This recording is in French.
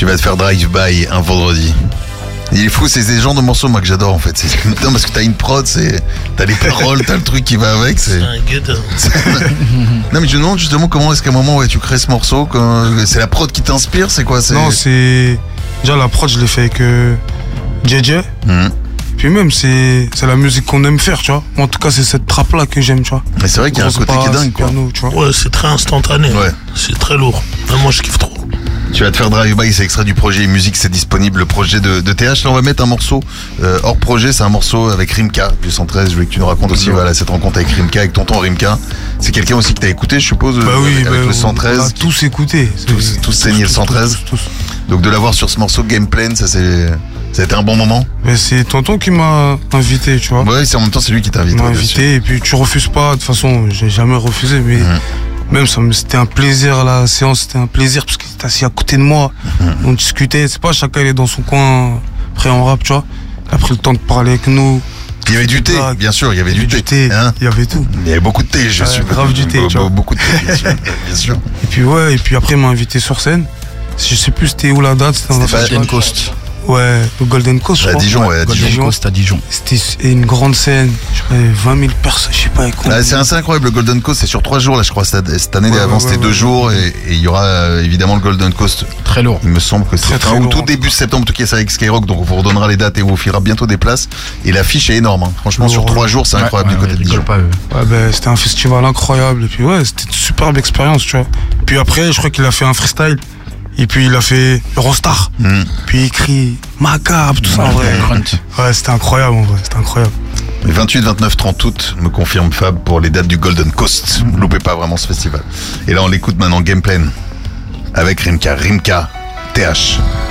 Tu vas te faire drive-by un vendredi. Il est fou, c'est ces genres de morceaux moi que j'adore en fait. Non, parce que t'as une prod, t'as les paroles, t'as le truc qui va avec. C'est un gueudin. Non mais je me demande justement comment est-ce qu'à un moment tu crées ce morceau, c'est la prod qui t'inspire, c'est quoi? Non, c'est... Déjà la prod je l'ai fait avec JJ. Puis même c'est la musique qu'on aime faire, tu vois. En tout cas c'est cette trappe là que j'aime, tu vois. Mais c'est vrai qu'il y a un côté qui est dingue quoi. Piano, tu vois. Ouais, c'est très instantané. Ouais. C'est très lourd. Moi je kiffe trop. Tu vas te faire drive-by, c'est extrait du projet musique, c'est disponible, le projet de TH. Là, on va mettre un morceau hors projet, c'est un morceau avec Rimka, du 113. Je voulais que tu nous racontes aussi voilà, cette rencontre avec Rimka, avec tonton Rimka. C'est quelqu'un aussi que t'as écouté, je suppose, bah oui, avec le 113. On a tous écouté. Tous saigné le 113. Tous. Donc de l'avoir sur ce morceau Gameplane, ça a été un bon moment. Mais c'est tonton qui m'a invité, tu vois. Ouais, c'est en même temps c'est lui qui t'a invité. Il m'a invité et puis tu refuses pas. De toute façon, j'ai jamais refusé, mais. Même c'était un plaisir, la séance, c'était un plaisir parce qu'il était assis à côté de moi. On discutait, c'est pas chacun il est dans son coin, après on rappe, tu vois. Il a pris le temps de parler avec nous. Il y avait du thé, bien sûr, il y avait du thé. Hein, il y avait tout. Il y avait beaucoup de thé, je suis. Grave du thé, tu vois. Beaucoup de thé, bien sûr. Et puis après il m'a invité sur scène. Je sais plus c'était où la date, c'était dans Golden Coast. Ouais, le Golden Coast, je crois. À Dijon, ouais, à Dijon. Golden Coast à Dijon. C'était une grande scène, je crois 20 000 personnes, je sais pas combien. C'est assez incroyable, le Golden Coast, c'est sur 3 jours, là, je crois. Cette année d'avant, c'était 2 jours, et il y aura évidemment le Golden Coast. Très lourd. Il me semble que c'est au tout début septembre, en tout cas, c'est avec Skyrock, donc on vous redonnera les dates et on vous filera bientôt des places. Et l'affiche est énorme, hein. Franchement, sur 3 jours, c'est incroyable du côté de Dijon. C'était un festival incroyable, et puis c'était une superbe expérience, tu vois. Puis après, je crois qu'il a fait un freestyle. Et puis il a fait Eurostar. Puis il crie Macabre, tout ça en vrai. Ouais, c'était incroyable en vrai, c'était incroyable. Les 28, 29, 30 août, me confirme Fab pour les dates du Golden Coast. Loupez pas vraiment ce festival. Et là on l'écoute maintenant Gameplane avec Rimka, TH.